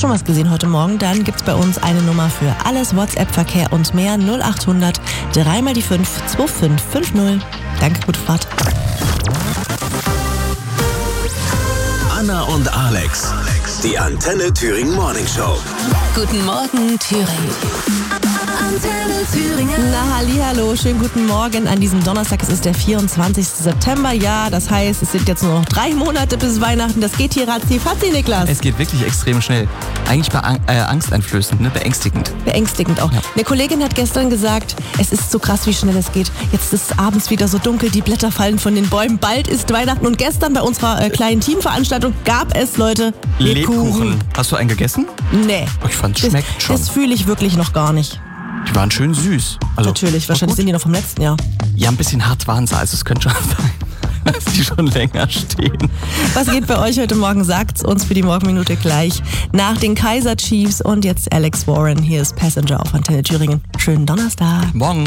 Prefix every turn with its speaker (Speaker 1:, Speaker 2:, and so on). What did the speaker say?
Speaker 1: schon was gesehen heute Morgen? Dann gibt's bei uns eine Nummer für alles WhatsApp-Verkehr und mehr. 0800 3 mal die 5 2550. Danke, gute Fahrt.
Speaker 2: Anna und Alex, die Antenne Thüringen Morning Show.
Speaker 3: Guten Morgen, Thüringen. Antenne Thüringen.
Speaker 1: Na, hallihallo, schönen guten Morgen an diesem Donnerstag. Es ist der 24. September. Ja, das heißt, es sind jetzt nur noch 3 Monate bis Weihnachten. Das geht hier ratzi-fatzi, Niklas.
Speaker 4: Es geht wirklich extrem schnell. Eigentlich angsteinflößend, ne? Beängstigend.
Speaker 1: Beängstigend auch.
Speaker 4: Ja.
Speaker 1: Eine Kollegin hat gestern gesagt, es ist so krass, wie schnell es geht. Jetzt ist es abends wieder so dunkel, die Blätter fallen von den Bäumen. Bald ist Weihnachten. Und gestern bei unserer kleinen Teamveranstaltung gab es, Leute, Lebkuchen.
Speaker 4: Hast du einen gegessen?
Speaker 1: Nee.
Speaker 4: Oh, ich fand, es schmeckt schon.
Speaker 1: Das fühle ich wirklich noch gar nicht.
Speaker 4: Die waren schön süß. Also,
Speaker 1: Natürlich, wahrscheinlich sind die noch vom letzten Jahr.
Speaker 4: Ja, ein bisschen hart waren sie, also es könnte schon sein, dass die schon länger stehen.
Speaker 1: Was geht bei euch heute Morgen? Sagt's uns für die Morgenminute gleich. Nach den Kaiser Chiefs und jetzt Alex Warren. Hier ist Passenger auf Antenne Thüringen. Schönen Donnerstag.
Speaker 4: Morgen.